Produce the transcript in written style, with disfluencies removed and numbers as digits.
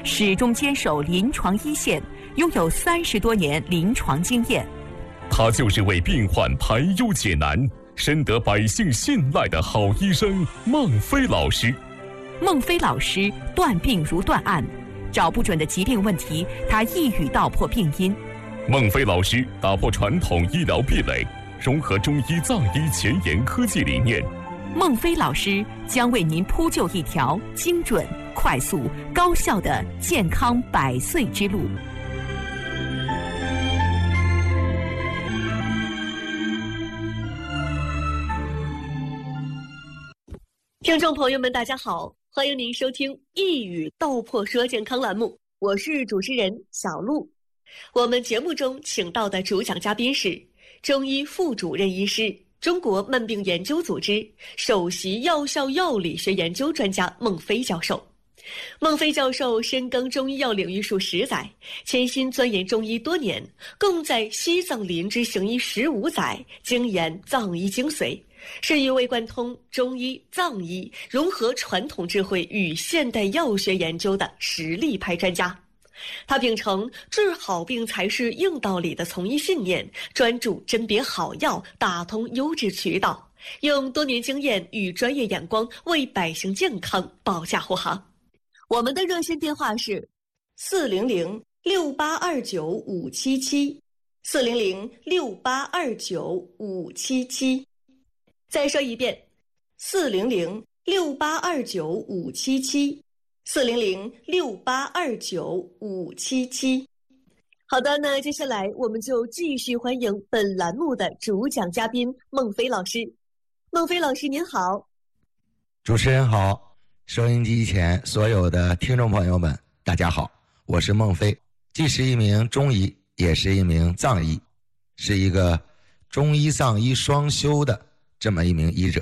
始终坚守临床一线，拥有30多年临床经验。 他就是为病患排忧解难、深得百姓信赖的好医生孟非老师。 孟非老师断病如断案，找不准的疾病问题，他一语道破病因。 孟非老师打破传统医疗壁垒，融合中医藏医前沿科技理念。 孟非老师将为您铺就一条精准、快速、高效的健康100岁之路。 听众朋友们，大家好，欢迎您收听一语道破说健康栏目，我是主持人小璐。我们节目中请到的主讲嘉宾是中医副主任医师、中国慢病研究组织首席药效药理学研究专家孟非教授。孟非教授深耕中医药领域数10载，潜心钻研中医多年，共在西藏林芝行医15载，精研藏医精髓，是一位贯通中医、藏医，融合传统智慧与现代药学研究的实力派专家。他秉承治好病才是硬道理的从医信念，专注甄别好药，打通优质渠道，用多年经验与专业眼光为百姓健康保驾护航。我们的热线电话是400-6829-577，400-6829-577。再说一遍，400-6829-577，400-6829-577。好的，那接下来我们就继续欢迎本栏目的主讲嘉宾孟非老师。孟非老师您好。 主持人好，收音机前所有的听众朋友们大家好，我是孟非，既是一名中医也是一名藏医，是一个中医藏医双修的这么一名医者。